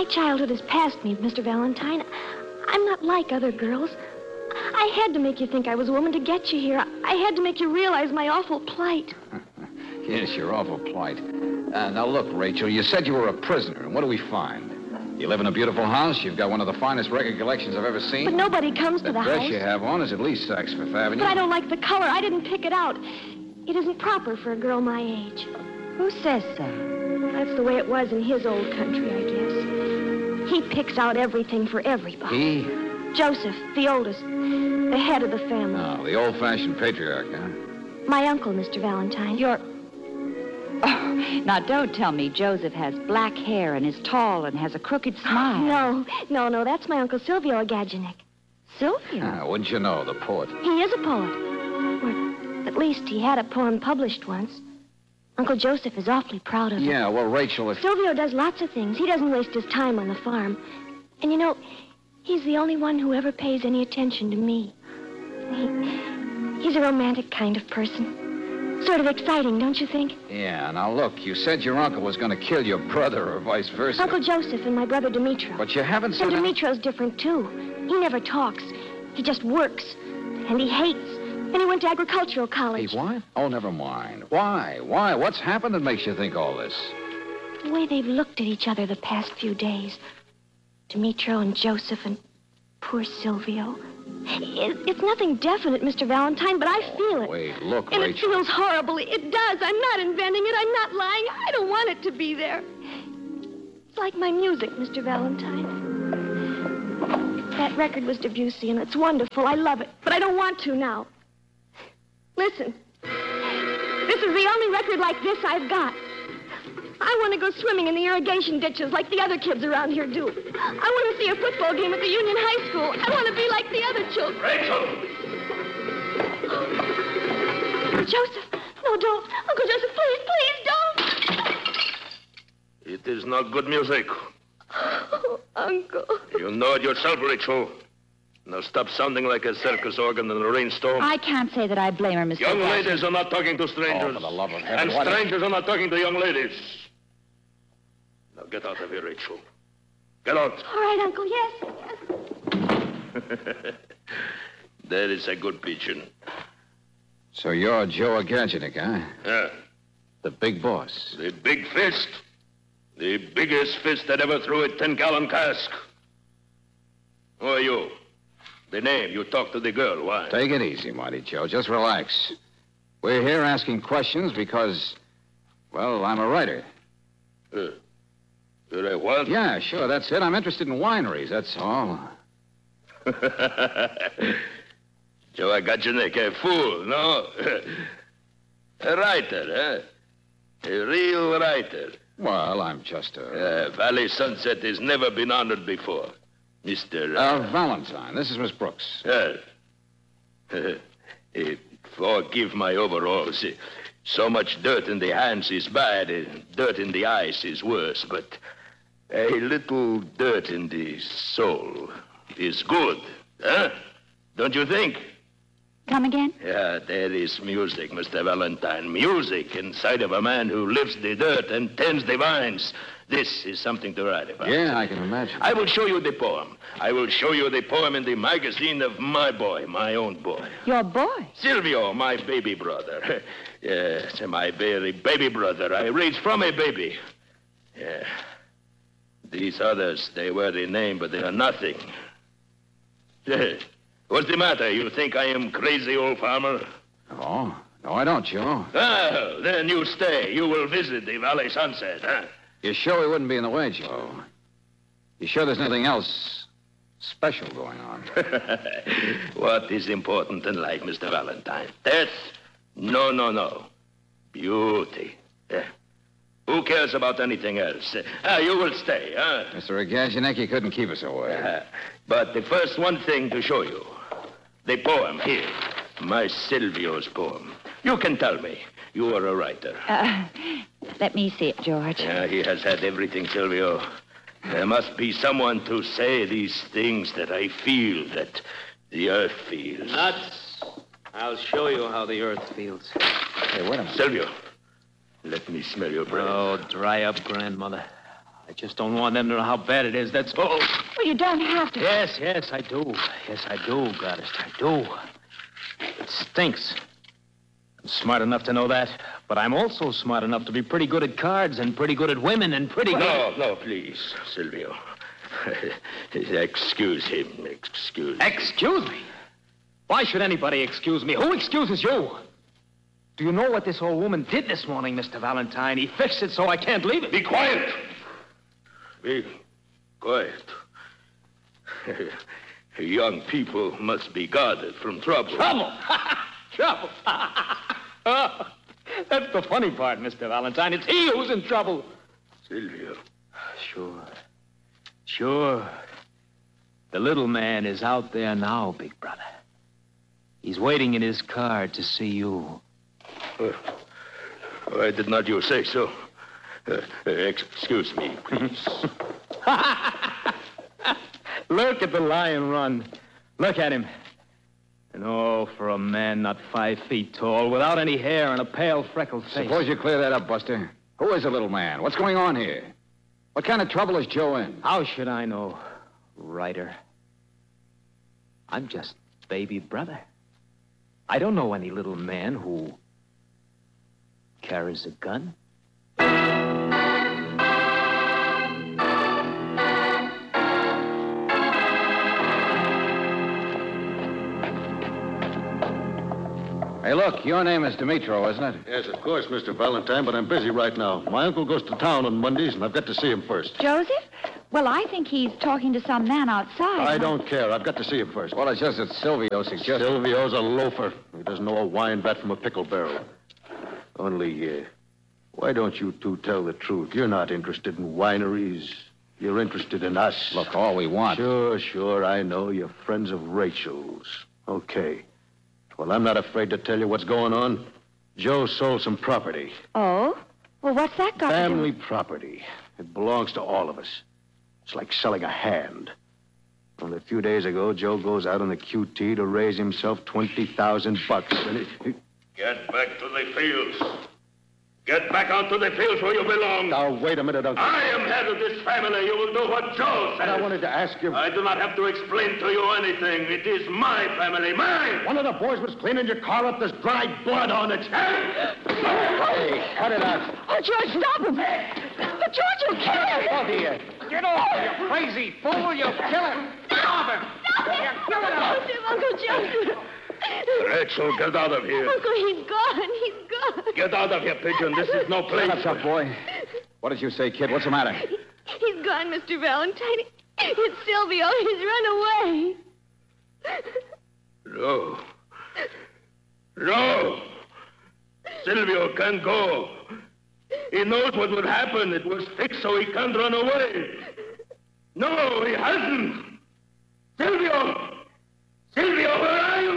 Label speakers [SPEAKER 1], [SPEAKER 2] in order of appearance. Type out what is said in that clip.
[SPEAKER 1] My childhood has passed me, Mr. Valentine. I'm not like other girls. I had to make you think I was a woman to get you here. I had to make you realize my awful plight.
[SPEAKER 2] Yes, your awful plight. Now, look, Rachel, you said you were a prisoner, and what do we find? You live in a beautiful house. You've got one of the finest record collections I've ever seen.
[SPEAKER 1] But nobody comes to the
[SPEAKER 2] dress
[SPEAKER 1] house.
[SPEAKER 2] You have on is at least Saks Fifth Avenue.
[SPEAKER 1] But I don't like the color. I didn't pick it out. It isn't proper for a girl my age.
[SPEAKER 3] Who says so?
[SPEAKER 1] That's the way it was in his old country, I guess. He picks out everything for everybody.
[SPEAKER 2] He?
[SPEAKER 1] Joseph, the oldest, the head of the family.
[SPEAKER 2] Oh, the old-fashioned patriarch, huh?
[SPEAKER 1] My uncle, Mr. Valentine.
[SPEAKER 3] Now, don't tell me Joseph has black hair and is tall and has a crooked smile.
[SPEAKER 1] No, that's my Uncle Silvio Agaginik.
[SPEAKER 3] Silvio?
[SPEAKER 2] Wouldn't you know, the poet.
[SPEAKER 1] He is a poet. Or at least he had a poem published once. Uncle Joseph is awfully proud of it.
[SPEAKER 2] Yeah, well, Rachel, if...
[SPEAKER 1] Silvio does lots of things. He doesn't waste his time on the farm. And you know, he's the only one who ever pays any attention to me. He's a romantic kind of person. Sort of exciting, don't you think?
[SPEAKER 2] Yeah, now look, you said your uncle was going to kill your brother or vice versa.
[SPEAKER 1] Uncle Joseph and my brother Dimitro.
[SPEAKER 2] But you haven't said...
[SPEAKER 1] And Dimitro's different, too. He never talks. He just works. And he hates. And he went to agricultural college.
[SPEAKER 2] He what? Oh, never mind. Why? What's happened that makes you think all this?
[SPEAKER 1] The way they've looked at each other the past few days. Dimitro and Joseph and poor Silvio. It's nothing definite, Mr. Valentine, but I feel it.
[SPEAKER 2] Wait, look,
[SPEAKER 1] and
[SPEAKER 2] Rachel.
[SPEAKER 1] It feels horrible. It does. I'm not inventing it. I'm not lying. I don't want it to be there. It's like my music, Mr. Valentine. That record was Debussy, and it's wonderful. I love it. But I don't want to now. Listen. This is the only record like this I've got. I want to go swimming in the irrigation ditches like the other kids around here do. I want to see a football game at the Union High School. I want to be like the other children.
[SPEAKER 4] Rachel!
[SPEAKER 1] Joseph, no, don't. Uncle Joseph, please don't.
[SPEAKER 4] It is not good music.
[SPEAKER 1] Oh, Uncle.
[SPEAKER 4] You know it yourself, Rachel. Now stop sounding like a circus organ in a rainstorm.
[SPEAKER 3] I can't say that I blame her, Mr.
[SPEAKER 4] Young
[SPEAKER 3] Watson.
[SPEAKER 4] ladies are not talking to strangers.
[SPEAKER 2] Oh, for the love of heaven,
[SPEAKER 4] And
[SPEAKER 2] what is-
[SPEAKER 4] strangers are not talking to young ladies. Now get out of here, Rachel. Get out.
[SPEAKER 1] All right, Uncle, yes.
[SPEAKER 4] That is a good pigeon.
[SPEAKER 2] So you're Joe Agaginik, huh?
[SPEAKER 4] Yeah.
[SPEAKER 2] The big boss.
[SPEAKER 4] The big fist. The biggest fist that ever threw a 10-gallon cask. Who are you? The name. You talk to the girl. Why?
[SPEAKER 2] Take it easy, Mighty Joe. Just relax. We're here asking questions because, well, I'm a writer.
[SPEAKER 4] You're a what?
[SPEAKER 2] Yeah, sure, that's it. I'm interested in wineries, that's all.
[SPEAKER 4] Joe Agaginik, a fool, no? A writer, huh? A real writer.
[SPEAKER 2] Well, I'm just a...
[SPEAKER 4] Valley Sunset has never been honored before. Mr.
[SPEAKER 2] Valentine. This is Miss Brooks.
[SPEAKER 4] Forgive my overalls. So much dirt in the hands is bad. Dirt in the eyes is worse. But a little dirt in the soul is good. Huh? Don't you think?
[SPEAKER 3] Come again?
[SPEAKER 4] Yeah, there is music, Mr. Valentine. Music inside of a man who lifts the dirt and tends the vines. This is something to write about.
[SPEAKER 2] Yeah, I can imagine.
[SPEAKER 4] I will show you the poem. I will show you the poem in the magazine of my boy, my own boy.
[SPEAKER 3] Your boy?
[SPEAKER 4] Silvio, my baby brother. Yes, my very baby brother. I raised from a baby. Yeah. These others, they wear the name, but they are nothing. What's the matter? You think I am crazy, old farmer?
[SPEAKER 2] Oh, no, I don't, Joe.
[SPEAKER 4] Oh, then you stay. You will visit the Valley Sunset, huh?
[SPEAKER 2] You sure we wouldn't be in the way, Joe? You sure there's nothing else special going on?
[SPEAKER 4] What is important in life, Mr. Valentine? Death? No. Beauty. Yeah. Who cares about anything else? You will stay, huh?
[SPEAKER 2] Mr. Agaginik, you couldn't keep us away.
[SPEAKER 4] But the first one thing to show you. The poem here. My Silvio's poem. You can tell me. You are a writer.
[SPEAKER 3] Let me see it, George.
[SPEAKER 4] Yeah, he has had everything, Silvio. There must be someone to say these things that I feel, that the earth feels.
[SPEAKER 5] Nuts. I'll show you how the earth feels.
[SPEAKER 2] Hey, wait a minute.
[SPEAKER 4] Silvio, let me smell your breath.
[SPEAKER 5] Oh, dry up, grandmother. I just don't want them to know how bad it is, that's all.
[SPEAKER 3] Well, you don't have to.
[SPEAKER 5] Yes, I do. Yes, I do, Goddess, I do. It stinks. I'm smart enough to know that, but I'm also smart enough to be pretty good at cards and pretty good at women and pretty good...
[SPEAKER 4] No, please, Silvio. Excuse him, excuse him.
[SPEAKER 5] Excuse me? Why should anybody excuse me? Who excuses you? Do you know what this old woman did this morning, Mr. Valentine? He fixed it so I can't leave it.
[SPEAKER 4] Be quiet. Be quiet. Young people must be guarded from trouble.
[SPEAKER 5] Trouble? Trouble? Oh, that's the funny part, Mr. Valentine. It's he who's in trouble.
[SPEAKER 4] Silvio.
[SPEAKER 5] Sure. The little man is out there now, big brother. He's waiting in his car to see you.
[SPEAKER 4] Why did not you say so? Excuse me, please.
[SPEAKER 5] Look at the lion run. Look at him. And oh, for a man not 5 feet tall, without any hair and a pale, freckled face.
[SPEAKER 2] Suppose you clear that up, Buster. Who is the little man? What's going on here? What kind of trouble is Joe in?
[SPEAKER 5] How should I know, Ryder? I'm just baby brother. I don't know any little man who carries a gun.
[SPEAKER 2] Hey, look, your name is Dimitro, isn't it?
[SPEAKER 6] Yes, of course, Mr. Valentine, but I'm busy right now. My uncle goes to town on Mondays, and I've got to see him first.
[SPEAKER 3] Joseph? Well, I think he's talking to some man outside.
[SPEAKER 6] I don't care. I've got to see him first.
[SPEAKER 2] Well, it's just that Silvio suggested...
[SPEAKER 6] Silvio's a loafer. He doesn't know a wine vat from a pickle barrel. Only, why don't you two tell the truth? You're not interested in wineries. You're interested in us.
[SPEAKER 2] Look, all we want...
[SPEAKER 6] Sure, I know. You're friends of Rachel's. Okay. Well, I'm not afraid to tell you what's going on. Joe sold some property.
[SPEAKER 3] Oh? Well, what's that got to do?
[SPEAKER 6] Family property. It belongs to all of us. It's like selling a hand. Only a few days ago, Joe goes out on the QT to raise himself $20,000, and he...
[SPEAKER 4] Get back to the fields. Get back out to the fields where you belong.
[SPEAKER 6] Now, wait a minute, Uncle.
[SPEAKER 4] I am head of this family. You will do what Joe says.
[SPEAKER 6] I wanted to ask you...
[SPEAKER 4] I do not have to explain to you anything. It is my family, mine.
[SPEAKER 6] One of the boys was cleaning your car up. There's dried blood on it. Hey, cut it out.
[SPEAKER 3] Oh, George, stop him! Oh, George, you'll kill him!
[SPEAKER 6] Both of you.
[SPEAKER 5] Get off, you crazy fool! You'll kill him! Stop him!
[SPEAKER 1] Joseph, Uncle Joseph.
[SPEAKER 4] Rachel, get out of here.
[SPEAKER 1] Uncle, he's gone. He's gone.
[SPEAKER 4] Get out of here, Pigeon. This is no place.
[SPEAKER 2] Shut up, boy. What did you say, kid? What's the matter?
[SPEAKER 1] He's gone, Mr. Valentine. It's Silvio. He's run away.
[SPEAKER 4] No. Silvio can't go. He knows what would happen. It was fixed so he can't run away. No, he hasn't. Silvio!